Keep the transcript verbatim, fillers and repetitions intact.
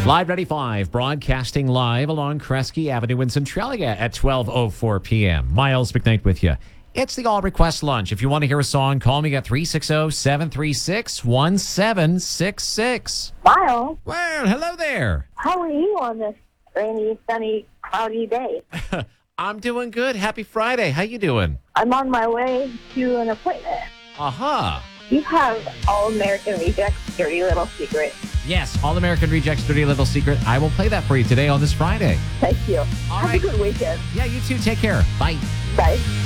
Live ninety-five, broadcasting live along Kresge Avenue in Centralia at twelve oh four p.m. Miles McKnight with you. It's the All Request Lunch. If you want to hear a song, call me at three six zero, seven three six, one seven six six. Miles, Well, hello there. how are you on this rainy, sunny, cloudy day? I'm doing good. Happy Friday. How you doing? I'm on my way to an appointment. Aha. You have All American Rejects Dirty Little Secret. Yes, All American Rejects Dirty Little Secret. I will play that for you today on this Friday. Thank you. All have right. a good weekend. Yeah, you too. Take care. Bye. Bye.